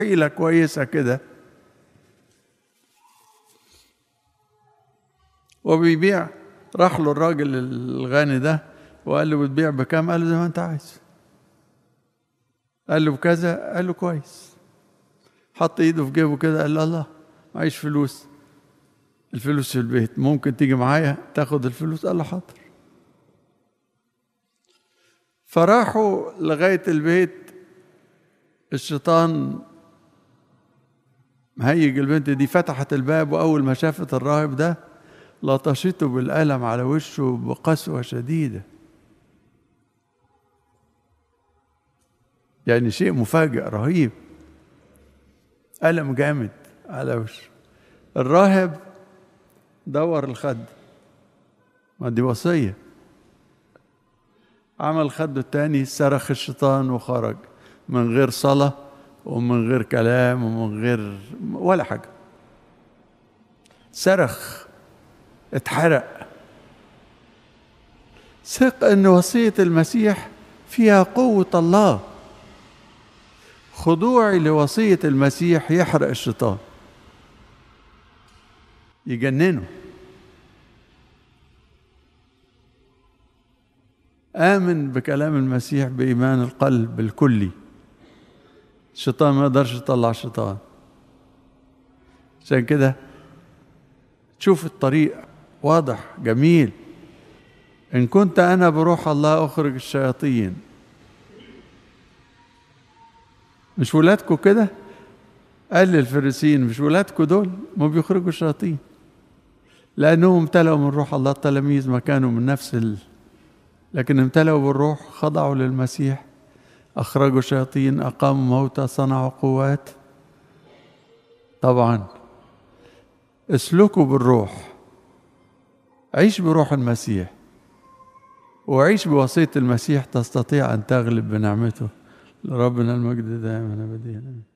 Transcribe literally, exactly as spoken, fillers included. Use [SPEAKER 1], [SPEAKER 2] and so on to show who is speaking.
[SPEAKER 1] حيلة كويسة كده وبيبيع. راح له الراجل الغني ده وقال له بتبيع بكام؟ قال له زي ما انت عايز. قال له بكذا؟ قال له كويس. حط ايده في جيبه كده، قال له الله معيش فلوس، الفلوس في البيت، ممكن تيجي معايا تاخد الفلوس؟ قال له حاضر. فراحوا لغاية البيت، الشيطان مهيج البنت دي، فتحت الباب، وأول ما شافت الراهب ده لطشته بالقلم على وشه بقسوة شديدة. يعني شيء مفاجئ رهيب، قلم جامد على وشه. الراهب دور الخد، ما دي وصية، عمل خده التاني، صرخ الشيطان وخرج من غير صلاة ومن غير كلام ومن غير ولا حاجة. صرخ، اتحرق. ثق ان وصية المسيح فيها قوة الله. خضوعي لوصية المسيح يحرق الشيطان، يجننه. آمن بكلام المسيح بإيمان القلب الكلي، الشيطان ما يقدرش يطلع الشيطان. عشان كده تشوف الطريق واضح جميل. إن كنت أنا بروح الله أخرج الشياطين. مش ولادكم كده؟ قال للفريسيين مش ولادكم دول ما بيخرجوا الشياطين؟ لأنهم امتلأوا من روح الله. التلاميذ ما كانوا من نفس ال... لكن امتلأوا بالروح، خضعوا للمسيح، أخرجوا شياطين، أقاموا موتى، صنعوا قوات. طبعا اسلكوا بالروح، عيش بروح المسيح وعيش بوصية المسيح، تستطيع أن تغلب بنعمته. لربنا المجد دائما أبديا.